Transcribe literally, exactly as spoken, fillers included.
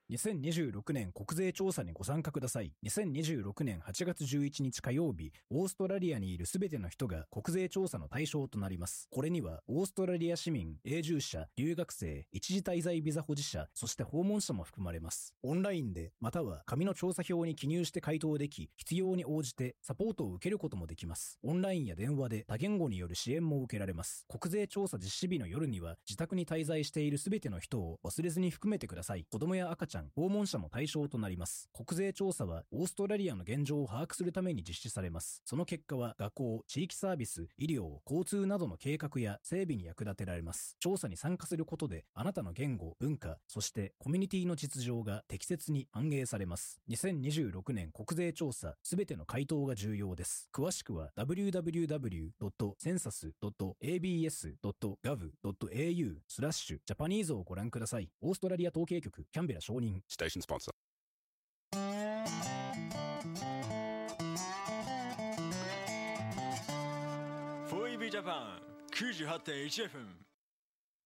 にせんにじゅうろくねん国税調査にご参加ください。にせんにじゅうろくねんはちがつじゅういちにち火曜日、オーストラリアにいるすべての人が国税調査の対象となります。これには、オーストラリア市民、永住者、留学生、一時滞在ビザ保持者、そして訪問者も含まれます。オンラインで、または紙の調査票に記入して回答でき、必要に応じてサポートを受けることもできます。オンラインや電話で多言語による支援も受けられます。国税調査実施日の夜には、自宅に滞在しているすべての人を忘れずに含めてください。子供や赤ちゃん、訪問者も対象となります。国税調査は、オーストラリアの現状を把握するために実施されます。その結果は、学校、地域サービス、医療、交通などの計画や整備に役立てられます。調査に参加することで、あなたの言語、文化、そしてコミュニティの実情が適切に反映されます。にせんにじゅうろくねん国税調査、すべての回答が重要です。詳しくは ダブリューダブリューダブリュードットセンサスドットエービーエスドットガブドットエーユースラッシュジャパニーズをご覧ください。オーストラリア統計局、キャンベラ承認。 Station sponsor。 フォーイービー ジャパン きゅうじゅうはちてんいちエフエム